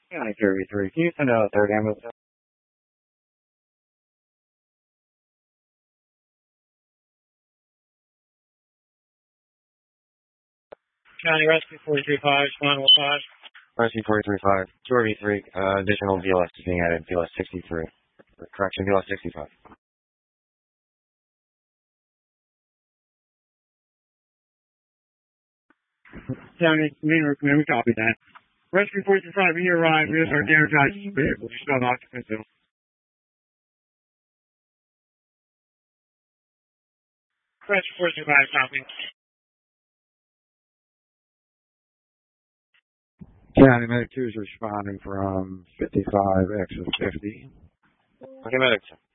County 33. Can you send out a third ambulance? County Rescue 435, Spinal 5. Rescue 435. 2RV3, additional VLS is being added, VLS 63. Correction, VLS 65. County, we copy that. Rescue 435, when you arrive, we are energized vehicle. You still have occupancy. Rescue 435, copy. County Medic 2 is responding from 55 exit 50. Okay, Medic.